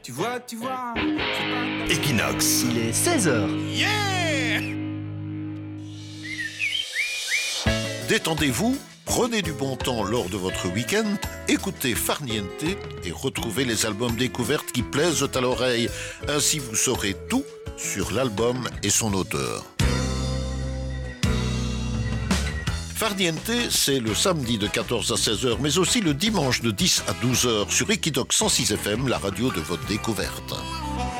Tu vois, Equinox. Il est 16h. yeah! Détendez-vous, prenez du bon temps lors de votre week-end, écoutez Farniente et retrouvez les albums découvertes qui plaisent à l'oreille. Ainsi vous saurez tout sur l'album et son auteur. Farniente, c'est le samedi de 14 à 16h, mais aussi le dimanche de 10 à 12h sur Equinox 106 FM, la radio de votre découverte.